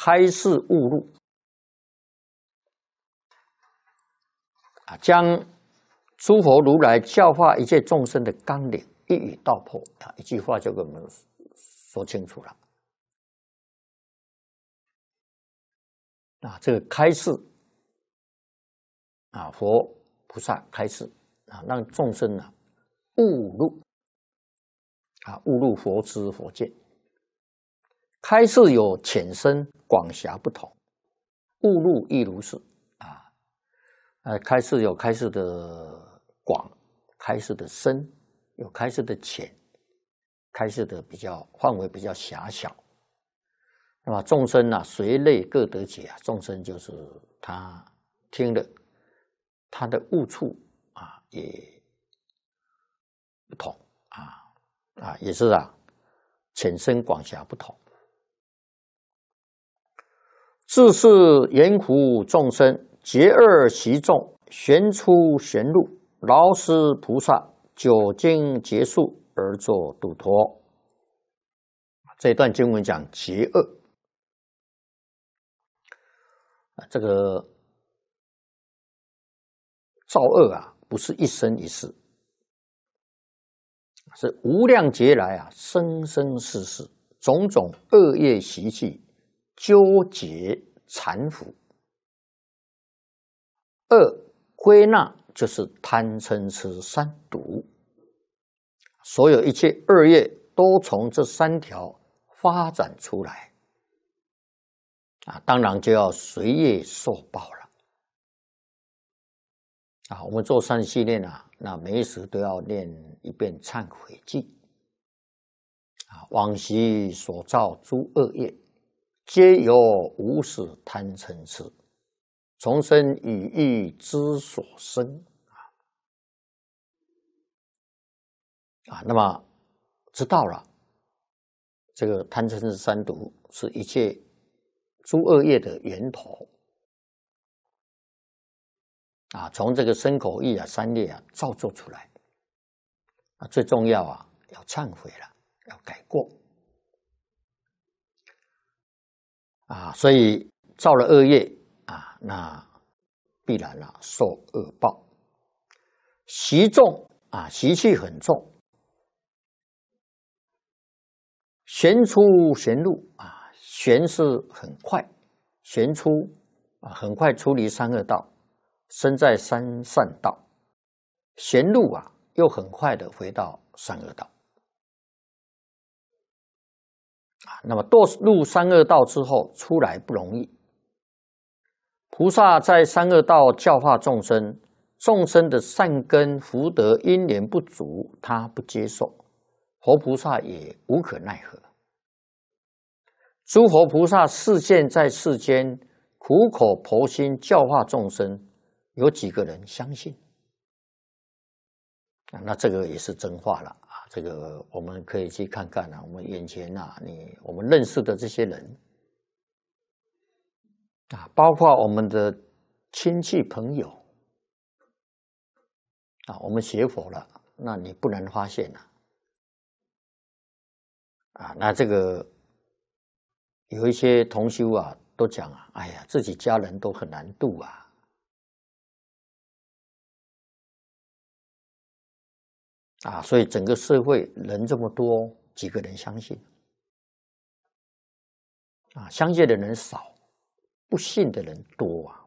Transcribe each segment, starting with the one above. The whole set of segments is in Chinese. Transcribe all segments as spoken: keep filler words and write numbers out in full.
开示悟入啊，将诸佛如来教化一切众生的纲领一语道破啊，一句话就给我们说清楚了啊。这个开示啊，佛菩萨开示啊，让众生啊悟入啊，悟入佛知佛见。开示有浅深广狭不同，悟入亦如是啊。呃，开示有开示的广，开示的深，有开示的浅，开示的比较范围比较狭小。那么众生啊，随类各得解啊，众生就是他听了，他的悟处啊也不同啊啊，也是啊，浅深广狭不同。自是言乎众生，结恶习众，旋出旋入，劳师菩萨久经结束而作度脱。这一段经文讲结恶，这个造恶啊，不是一生一世，是无量劫来啊，生生世世种种恶业习气纠结缠缚。恶归纳就是贪嗔痴三毒，所有一切恶业都从这三条发展出来啊，当然就要随业受报了啊。我们做善系念啊，那每一时都要念一遍忏悔记啊，往昔所造诸恶业，皆由无始贪嗔痴，从生以意之所生啊。那么知道了，这个贪嗔痴三毒是一切诸恶业的源头啊，从这个身口意啊三业啊造作出来啊，最重要啊要忏悔了，要改过啊，所以造了恶业啊，那必然啊受恶报。习重啊，习气很重，旋出旋入啊，旋是很快，旋出啊很快出离三恶道，身在三善道，旋入啊又很快的回到三恶道啊。那么堕入三恶道之后出来不容易，菩萨在三恶道教化众生，众生的善根福德因缘不足，他不接受，佛菩萨也无可奈何。诸佛菩萨示现在世间，苦口婆心教化众生，有几个人相信？啊，那这个也是真话了啊！这个我们可以去看看啊，我们眼前啊，你我们认识的这些人啊，包括我们的亲戚朋友啊，我们学佛了，那你不难发现啊，啊，那这个有一些同修啊，都讲啊，哎呀，自己家人都很难度啊。啊，所以整个社会人这么多，几个人相信？啊，相信的人少，不信的人多啊。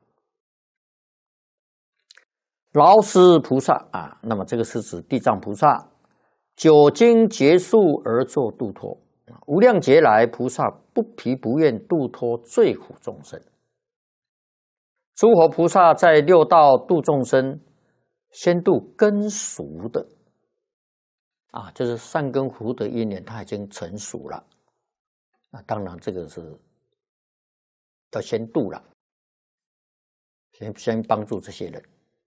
劳师菩萨啊，那么这个是指地藏菩萨，久经结束而作度脱。无量劫来，菩萨不疲不厌度脱罪苦众生。诸佛菩萨在六道度众生，先度根熟的。啊，就是善根福德因缘，它已经成熟了。啊，当然这个是要先度了，先先帮助这些人，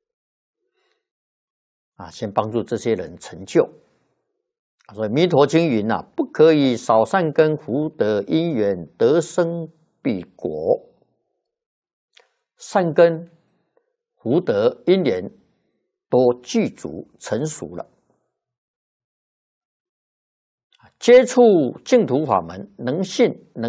啊，先帮助这些人成就。所以《弥陀经》云呐、啊，不可以少善根福德因缘得生彼国。善根福德因缘都具足成熟了。接触净土法门，能信能